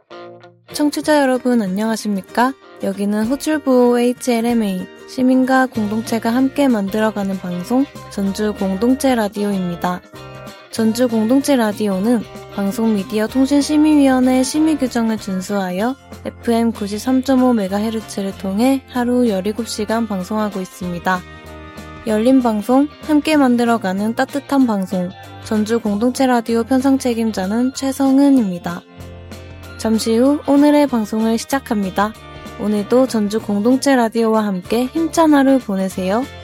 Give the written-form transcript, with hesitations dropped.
청취자 여러분 안녕하십니까? 여기는 호출부호 HLMA 시민과 공동체가 함께 만들어가는 방송 전주 공동체 라디오입니다. 전주 공동체 라디오는 방송미디어통신심의위원회 심의규정을 준수하여 FM 93.5MHz를 통해 하루 17시간 방송하고 있습니다. 열린 방송, 함께 만들어가는 따뜻한 방송, 전주 공동체 라디오 편성 책임자는 최성은입니다. 잠시 후 오늘의 방송을 시작합니다. 오늘도 전주 공동체 라디오와 함께 힘찬 하루 보내세요.